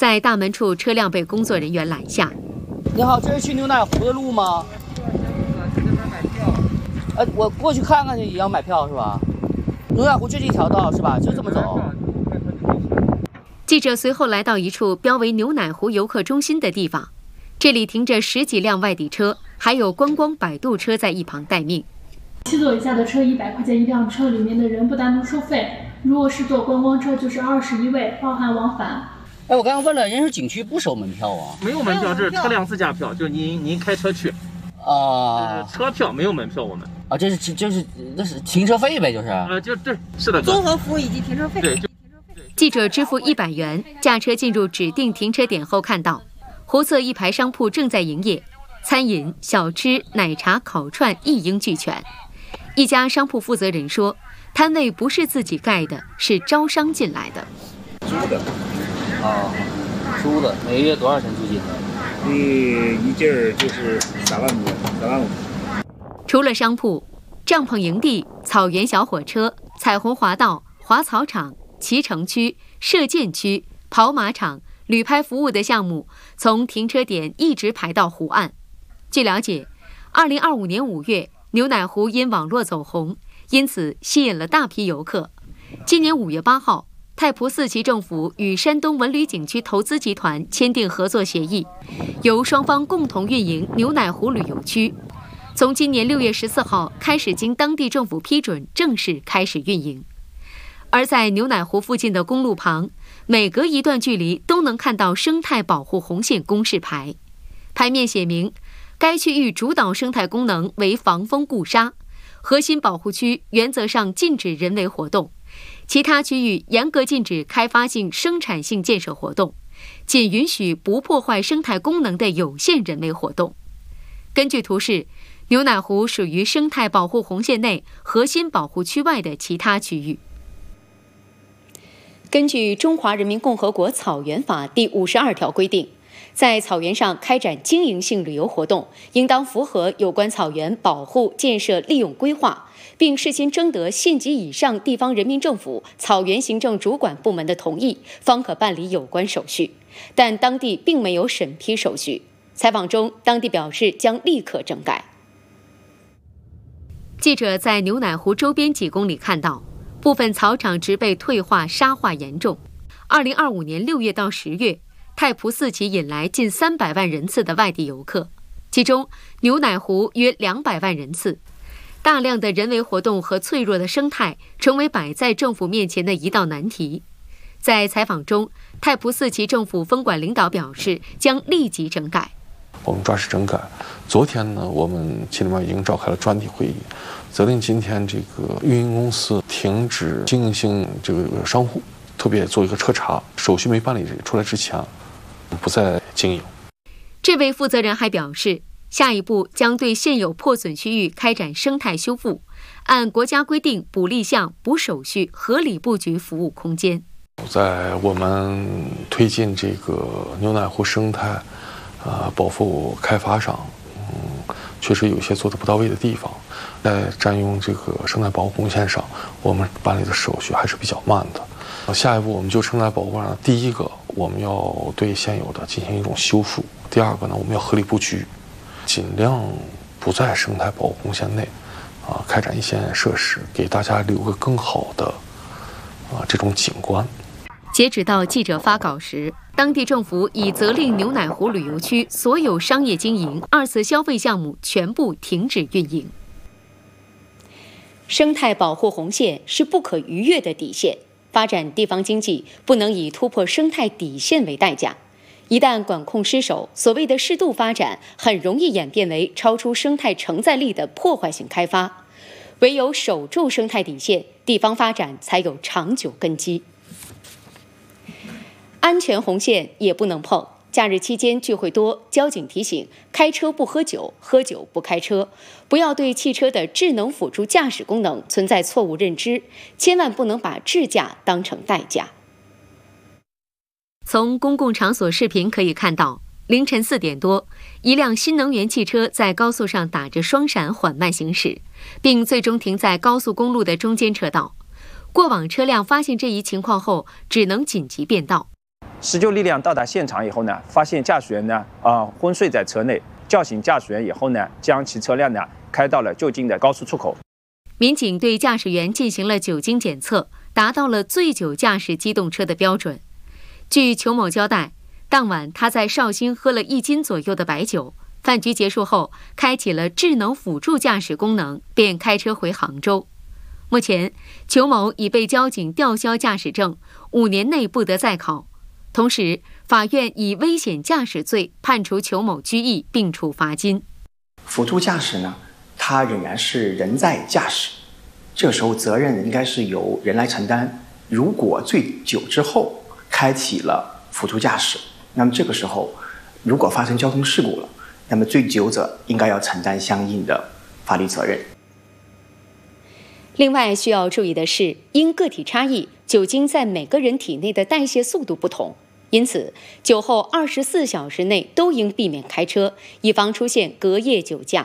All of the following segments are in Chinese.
在大门处，车辆被工作人员拦下。 你好，这是去牛奶湖的路吗？ 这边买票。 我过去看看去，也要买票是吧？牛奶湖就这一条道是吧？就这么走。 记者随后来到一处标为牛奶湖游客中心的地方，这里停着10几辆外地车，还有观光摆渡车在一旁待命。 7座以下的车100块钱一辆，车里面的人不单独收费。如果是坐观光车，就是21位，包含往返。 我刚刚问了，人是景区不收门票啊？ 没有门票，这是车辆自驾票，就是您开车去。车票没有门票，我们。 这是停车费呗，就是。 对，是的。 综合服务以及停车费。 对。 记者支付100元，驾车进入指定停车点后，看到湖侧一排商铺正在营业，餐饮、小吃、奶茶、烤串一应俱全。一家商铺负责人说，摊位不是自己盖的，是招商进来的。 租的。租的，每个月多少钱租金呢？ 一劲儿就是3万多，3万5。 除了商铺、帐篷营地、草原小火车、彩虹滑道、滑草场、骑乘区、射箭区、跑马场、旅拍服务的项目，从停车点一直排到湖岸。据了解，2025年5月，牛奶湖因网络走红，因此吸引了大批游客。今年5月8号，太仆4旗政府与山东文旅景区投资集团签订合作协议，由双方共同运营牛奶湖旅游区。从今年6月14号开始，经当地政府批准，正式开始运营。而在牛奶湖附近的公路旁，每隔一段距离都能看到生态保护红线公示牌，牌面写明，该区域主导生态功能为防风固沙，核心保护区原则上禁止人为活动，其他区域严格禁止开发性、生产性建设活动，仅允许不破坏生态功能的有限人为活动。根据图示，牛奶湖属于生态保护红线内核心保护区外的其他区域。根据《中华人民共和国草原法》第52条规定，在草原上开展经营性旅游活动，应当符合有关草原保护、建设、利用规划，并事先征得县级以上地方人民政府草原行政主管部门的同意，方可办理有关手续。但当地并没有审批手续。采访中，当地表示将立刻整改。记者在牛奶湖周边几公里看到，部分草场植被退化、沙化严重。2025年6月到10月，太仆4旗引来近300万人次的外地游客，其中牛奶湖约200万人次。大量的人为活动和脆弱的生态成为摆在政府面前的一道难题。在采访中，太仆4旗政府分管领导表示将立即整改。 我们抓实整改。昨天呢，我们秦里面已经召开了专题会议，责令今天这个运营公司停止经营性这个商户，特别做一个彻查，手续没办理出来之前，不再经营。 这位负责人还表示，下一步将对现有破损区域开展生态修复，按国家规定补立项、补手续，合理布局服务空间。 在我们推进这个牛奶湖生态保护开发上，确实有一些做得不到位的地方。在占用这个生态保护红线上，我们办理的手续还是比较慢的。下一步，我们就生态保护上，第一个，我们要对现有的进行一种修复；第二个呢，我们要合理布局，尽量不在生态保护红线内开展一些设施，给大家留个更好的这种景观。 截止到记者发稿时，当地政府已责令牛奶湖旅游区所有商业经营、二次消费项目全部停止运营。生态保护红线是不可逾越的底线，发展地方经济不能以突破生态底线为代价。一旦管控失守，所谓的适度发展很容易演变为超出生态承载力的破坏性开发。唯有守住生态底线，地方发展才有长久根基。安全红线也不能碰。假日期间聚会多，交警提醒：开车不喝酒，喝酒不开车。不要对汽车的智能辅助驾驶功能存在错误认知，千万不能把智驾当成代驾。从公共场所视频可以看到，凌晨4点多，一辆新能源汽车在高速上打着双闪缓慢行驶，并最终停在高速公路的中间车道。过往车辆发现这一情况后，只能紧急变道。 施救力量到达现场以后呢，发现驾驶员呢昏睡在车内，叫醒驾驶员以后呢，将其车辆呢开到了就近的高速出口。 民警对驾驶员进行了酒精检测，达到了醉酒驾驶机动车的标准。据裘某交代，当晚他在绍兴喝了1斤左右的白酒，饭局结束后开启了智能辅助驾驶功能，便开车回杭州。目前，裘某已被交警吊销驾驶证，5年内不得再考。同时，法院以危险驾驶罪判处裘某拘役并处罚金。 辅助驾驶呢，它仍然是人在驾驶，这个时候责任应该是由人来承担。如果醉酒之后开启了辅助驾驶，那么这个时候如果发生交通事故了，那么醉酒者应该要承担相应的法律责任。 另外需要注意的是，因个体差异，酒精在每个人体内的代谢速度不同，因此酒后24小时内都应避免开车，以防出现隔夜酒驾。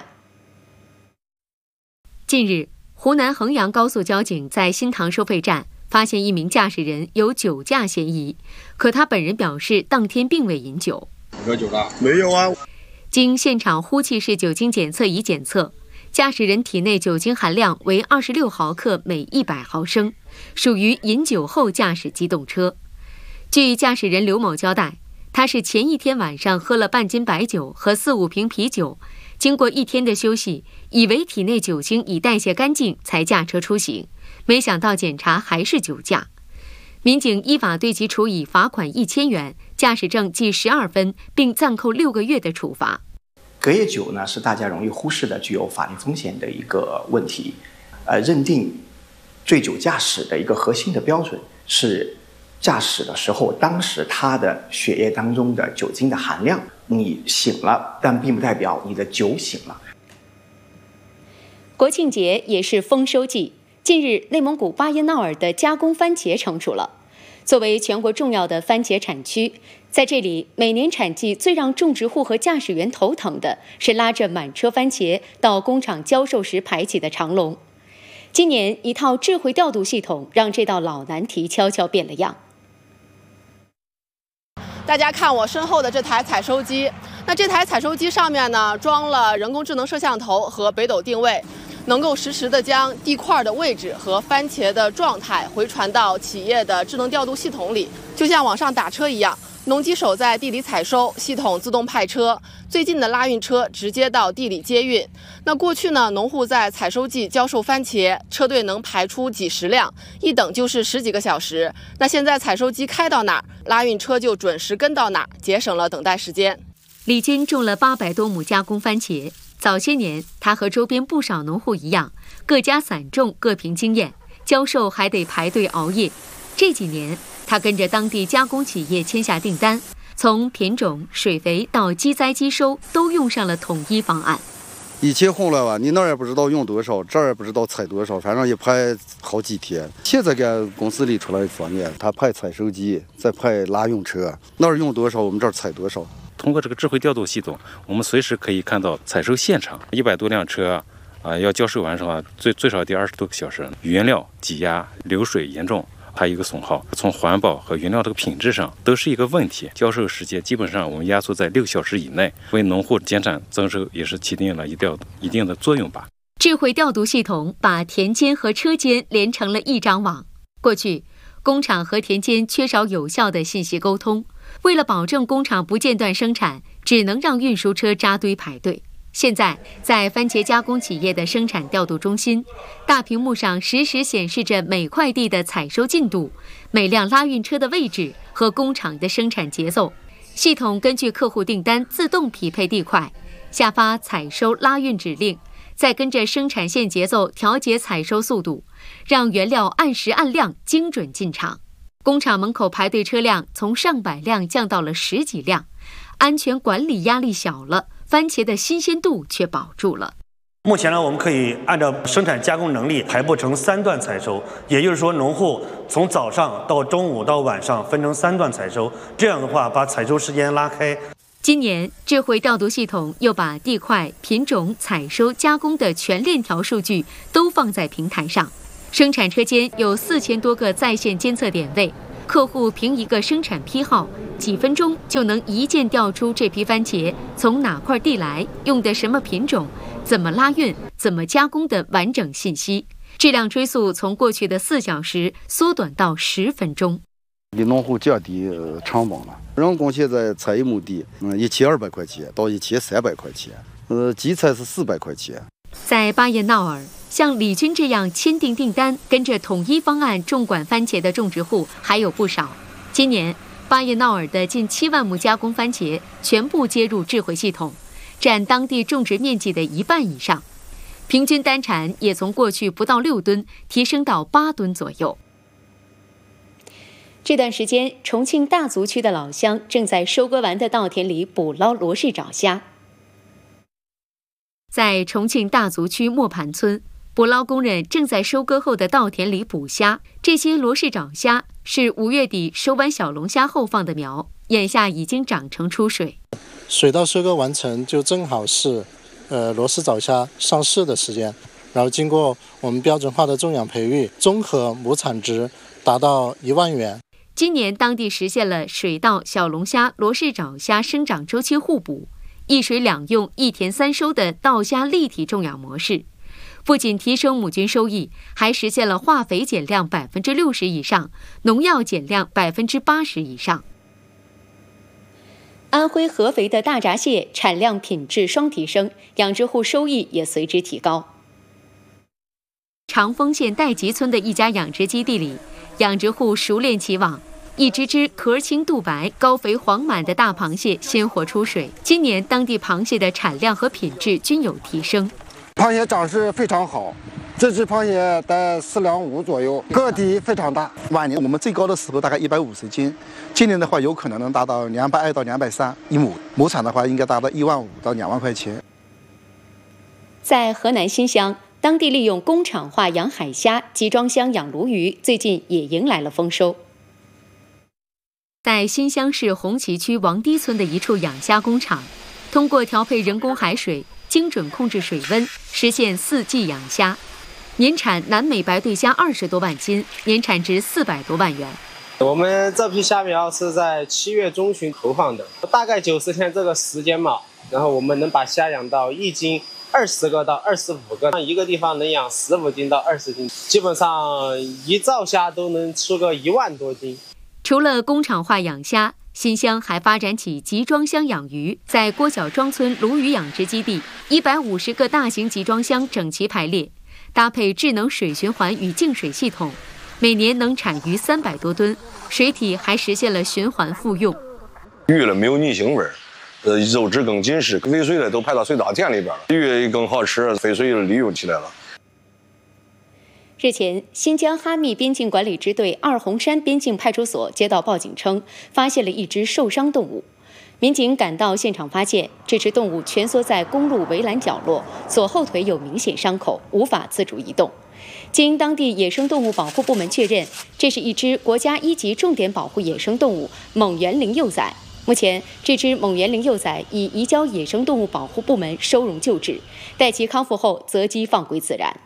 近日，湖南衡阳高速交警在新塘收费站发现一名驾驶人有酒驾嫌疑，可他本人表示当天并未饮酒。 喝酒了？没有啊。 经现场呼气式酒精检测仪检测，驾驶人体内酒精含量为26毫克每100毫升，属于饮酒后驾驶机动车。据驾驶人刘某交代，他是前一天晚上喝了半斤白酒和4-5瓶啤酒，经过1天的休息，以为体内酒精已代谢干净，才驾车出行，没想到检查还是酒驾。民警依法对其处以罚款1000元、驾驶证记12分，并暂扣6个月的处罚。 隔夜酒呢是大家容易忽视的具有法律风险的一个问题。认定醉酒驾驶的一个核心的标准是驾驶的时候当时他的血液当中的酒精的含量。你醒了，但并不代表你的酒醒了。 国庆节也是丰收季，近日内蒙古巴彦淖尔的加工番茄成熟了。作为全国重要的番茄产区，在这里每年产季最让种植户和驾驶员头疼的是拉着满车番茄到工厂销售时排起的长龙。今年一套智慧调度系统让这道老难题悄悄变了样。 大家看我身后的这台采收机，那这台采收机上面呢装了人工智能摄像头和北斗定位，能够实时的将地块的位置和番茄的状态回传到企业的智能调度系统里，就像网上打车一样。农机手在地里采收，系统自动派车，最近的拉运车直接到地里接运。那过去呢，农户在采收季交售番茄，车队能排出几十辆，一等就是10几个小时。那现在采收机开到哪儿，拉运车就准时跟到哪儿，节省了等待时间。 李军种了800多亩加工番茄，早些年他和周边不少农户一样，各家散种各凭经验，销售还得排队熬夜。这几年他跟着当地加工企业签下订单，从品种、水肥到机栽机收都用上了统一方案。 以前后来吧，你那儿也不知道用多少，这儿也不知道采多少，反正也排好几天。现在给公司里出来方面，他派采收机，再派拉运车，那儿用多少，我们这儿采多少。 通过这个智慧调度系统，我们随时可以看到采收现场，100多辆车要交收完成啊，最少得20多个小时。原料挤压、流水严重。还有一个损耗，从环保和原料这个品质上都是一个问题。销售时间基本上我们压缩在6小时以内，为农户减产增收也是起到了一定的作用吧。 智慧调度系统把田间和车间连成了一张网。过去，工厂和田间缺少有效的信息沟通，为了保证工厂不间断生产，只能让运输车扎堆排队。现在，在番茄加工企业的生产调度中心，大屏幕上实时显示着每块地的采收进度、每辆拉运车的位置和工厂的生产节奏。系统根据客户订单自动匹配地块，下发采收拉运指令，再跟着生产线节奏调节采收速度，让原料按时按量精准进场。工厂门口排队车辆从上百辆降到了10几辆，安全管理压力小了，番茄的新鲜度却保住了。 目前呢，我们可以按照生产加工能力排布成3段采收，也就是说，农户从早上到中午到晚上分成3段采收，这样的话把采收时间拉开。 今年，智慧调度系统又把地块、品种、采收、加工的全链条数据都放在平台上。生产车间有4000多个在线监测点位， 客户凭一个生产批号，几分钟就能一键调出这批番茄从哪块地来，用的什么品种，怎么拉运，怎么加工的完整信息。质量追溯从过去的4小时缩短到10分钟， 给农户降低成本了。人工现在采1亩地，1200块钱到1300块钱，集采是400块钱。 在巴彦淖尔，像李军这样签订订单、跟着统一方案种管番茄的种植户还有不少。今年，巴彦淖尔的近7万亩加工番茄全部接入智慧系统，占当地种植面积的1半以上。平均单产也从过去不到6吨提升到8吨左右。这段时间，重庆大足区的老乡正在收割完的稻田里捕捞罗氏爪虾。在重庆大足区磨盘村，捕捞工人正在收割后的稻田里捕虾。这些罗氏爪虾是5月底收完小龙虾后放的苗，眼下已经长成出水。 水稻收割完成，就正好是罗氏爪虾上市的时间，然后经过我们标准化的种养培育，综合亩产值达到1万元。 今年当地实现了水稻、小龙虾、罗氏爪虾生长周期互补，一水两用、一田三收的稻虾立体种养模式，不仅提升亩均收益，还实现了化肥减量60%以上，农药减量80%以上。安徽合肥的大闸蟹产量品质双提升，养殖户收益也随之提高。长丰县代集村的一家养殖基地里，养殖户熟练起网，一只只壳青肚白、高肥黄满的大螃蟹鲜活出水。今年当地螃蟹的产量和品质均有提升。 螃蟹长势非常好，这只螃蟹在4两5左右，个体非常大。往年我们最高的时候大概150斤，今年的话有可能能达到220到230一亩，亩产的话应该达到1万5到2万块钱。 在河南新乡，当地利用工厂化养海虾、集装箱养鲈鱼，最近也迎来了丰收。在新乡市红旗区王堤村的一处养虾工厂，通过调配人工海水，精准控制水温，实现4季养虾，年产南美白对虾20多万斤，年产值400多万元。 我们这批虾苗是在7月中旬投放的，大概90天这个时间嘛，然后我们能把虾养到1斤20个到25个，一个地方能养15斤到20斤，基本上一造虾都能出个1万多斤。 除了工厂化养虾，新乡还发展起集装箱养鱼。在郭小庄村鲈鱼养殖基地，150个大型集装箱整齐排列，搭配智能水循环与净水系统，每年能产鱼300多吨，水体还实现了循环复用。 鱼了没有泥腥味儿，肉质更紧实，尾水的都排到水稻田里边了，鱼更好吃，肥水利用起来了。 日前，新疆哈密边境管理支队二洪山边境派出所接到报警称，发现了一只受伤动物。民警赶到现场发现，这只动物蜷缩在公路围栏角落，左后腿有明显伤口，无法自主移动。经当地野生动物保护部门确认，这是一只国家1级重点保护野生动物蒙元灵幼崽。目前，这只蒙元灵幼崽已移交野生动物保护部门收容救治，待其康复后择机放归自然。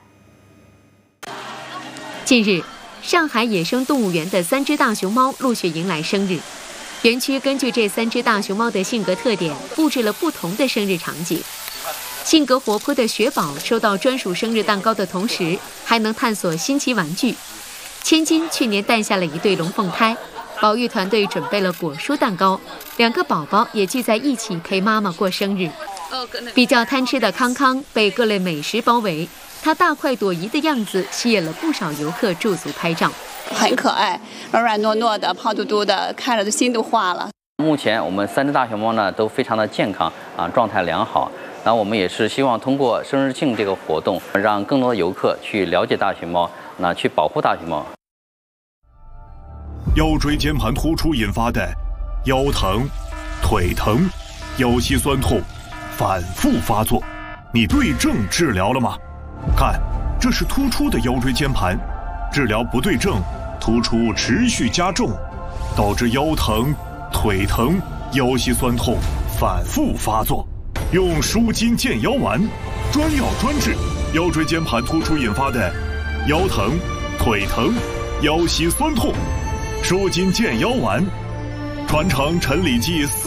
近日，上海野生动物园的3只大熊猫陆续迎来生日。园区根据这3只大熊猫的性格特点，布置了不同的生日场景。性格活泼的雪宝收到专属生日蛋糕的同时，还能探索新奇玩具。千金去年诞下了一对龙凤胎，保育团队准备了果蔬蛋糕，2个宝宝也聚在一起陪妈妈过生日。比较贪吃的康康被各类美食包围，他大快朵颐的样子吸引了不少游客驻足拍照。 很可爱，软软糯糯的，胖嘟嘟的，看着的心都化了。 目前我们3只大熊猫呢都非常的健康状态良好。然后我们也是希望通过生日庆这个活动，让更多的游客去了解大熊猫，去保护大熊猫。 腰椎间盘突出引发的腰疼、腿疼、腰膝酸痛反复发作，你对症治疗了吗？看，这是突出的腰椎间盘，治疗不对症，突出持续加重，导致腰疼、腿疼、腰膝酸痛反复发作。用舒筋健腰丸，专药专治腰椎间盘突出引发的腰疼、腿疼、腰膝酸痛。 舒筋健腰丸，传承陈李济